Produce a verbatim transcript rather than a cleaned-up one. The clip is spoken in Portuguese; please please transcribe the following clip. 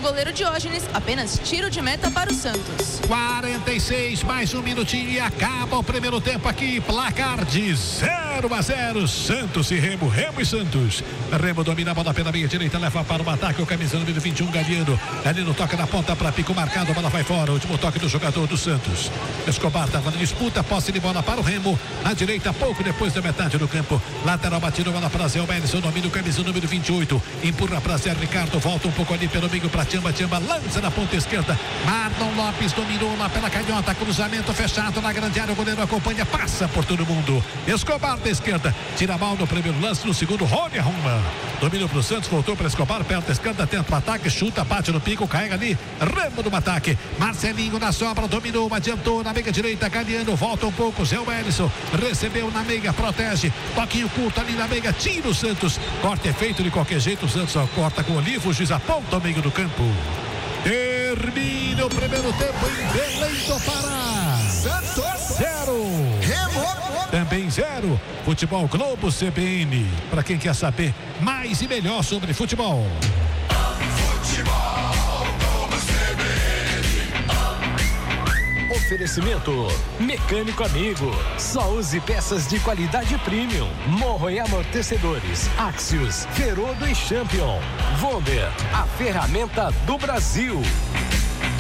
goleiro Diógenes, apenas tiro de meta para o Santos. quarenta e seis, mais um minutinho e acaba o primeiro tempo aqui. Placar de zero a zero. Santos e Remo, Remo e Santos. Remo domina a bola pela meia direita, leva para o ataque o camisa número vinte e um, Galino. Galino toca na ponta para Pico marcado, a bola vai fora. Último toque do jogador do Santos. Escobar estava na disputa, posse de bola para o Remo. Na direita, pouco depois da metade do campo. Lateral batido, bola para Zé Wellison, domina o camisa número vinte e oito. Empurra para Zé Ricardo, volta um pouco ali pelo meio para Tchamba, Tchamba lança na ponta esquerda. Marlon Lopes dominou lá pela canhota, cruzamento fechado na grande área, o goleiro acompanha, passa por todo mundo. Escobar da esquerda, tira a mal no primeiro lance, no segundo, Rony arruma. Domínio para o Santos, voltou para Escobar, perto da esquerda, tenta o ataque, chuta, bate no pico, carrega ali, Remo no ataque. Marcelinho na sobra, dominou, adiantou na meia direita, Galiano, volta um pouco, Zé Wellison, recebeu na meia, protege, toquinho curto ali na meia, tira o Santos, corte é feito de qualquer jeito, o Santos só corta com o Olivo, o juiz aponta ao meio do campo. Termina o primeiro tempo em Belém do Pará. Santos zero. Remo também zero. Futebol Globo C B N. Para quem quer saber mais e melhor sobre futebol. Futebol Globo C B N. Oferecimento Mecânico Amigo. Só use peças de qualidade premium. Morro e amortecedores. Axios, Ferodo e Champion. Vonder, a ferramenta do Brasil.